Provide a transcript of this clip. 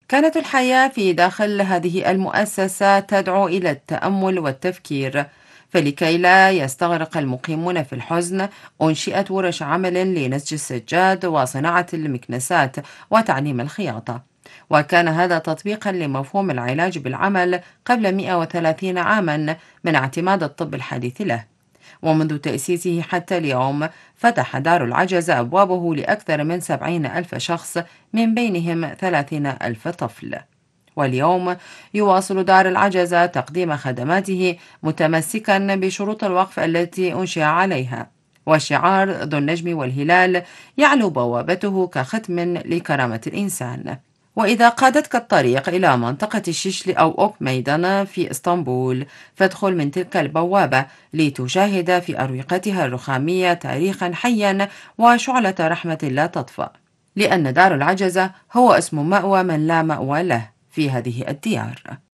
كانت الحياة في داخل هذه المؤسسة تدعو إلى التأمل والتفكير، فلكي لا يستغرق المقيمون في الحزن أنشئت ورش عمل لنسج السجاد وصناعة المكنسات وتعليم الخياطة. وكان هذا تطبيقا لمفهوم العلاج بالعمل قبل 130 عاما من اعتماد الطب الحديث له. ومنذ تأسيسه حتى اليوم فتح دار العجز أبوابه لأكثر من 70 ألف شخص، من بينهم 30 ألف طفل. واليوم يواصل دار العجز تقديم خدماته متمسكا بشروط الوقف التي أنشئ عليها، وشعار ذو النجم والهلال يعلو بوابته كختم لكرامة الإنسان. وإذا قادتك الطريق إلى منطقة الشيشلي أو أوك ميدان في إسطنبول، فادخل من تلك البوابة لتشاهد في أروقتها الرخامية تاريخا حيا وشعلة رحمة لا تطفأ، لأن دار العجزة هو اسم مأوى من لا مأوى له في هذه الديار.